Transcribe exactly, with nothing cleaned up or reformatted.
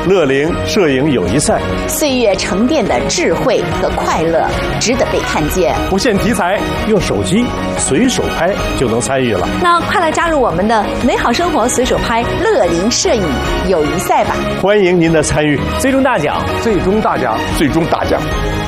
乐龄摄影友谊赛， 岁月沉淀的智慧和快乐值得被看见。 不限题材，用手机随手拍就能参与了。 那快来加入我们的美好生活随手拍乐龄摄影友谊赛吧！ 欢迎您的参与， 最终大奖， 最终大奖，最终大奖。